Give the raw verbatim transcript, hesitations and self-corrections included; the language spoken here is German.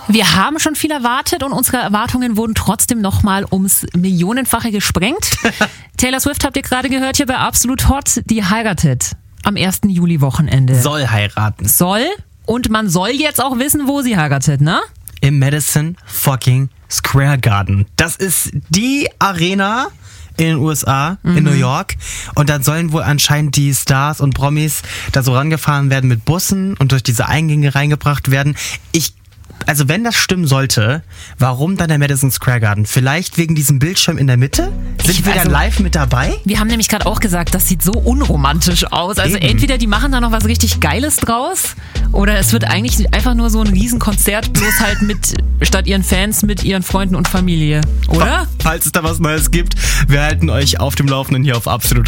Wir haben schon viel erwartet und unsere Erwartungen wurden trotzdem nochmal ums Millionenfache gesprengt. Taylor Swift habt ihr gerade gehört hier bei Absolut Hot, die heiratet am ersten Juli-Wochenende. Soll heiraten. Soll und man soll jetzt auch wissen, wo sie heiratet, ne? Im Madison fucking Square Garden. Das ist die Arena in den U S A, mhm. in New York. Und dann sollen wohl anscheinend die Stars und Promis da so rangefahren werden mit Bussen und durch diese Eingänge reingebracht werden. Ich Also wenn das stimmen sollte, warum dann der Madison Square Garden? Vielleicht wegen diesem Bildschirm in der Mitte? Sind Ich- wir dann also- live mit dabei? Wir haben nämlich gerade auch gesagt, das sieht so unromantisch aus. Also Eben. entweder die machen da noch was richtig Geiles draus oder es wird eigentlich einfach nur so ein Riesenkonzert, bloß halt mit, statt ihren Fans, mit ihren Freunden und Familie. Oder? Falls es da was Neues gibt, wir halten euch auf dem Laufenden hier auf Absolut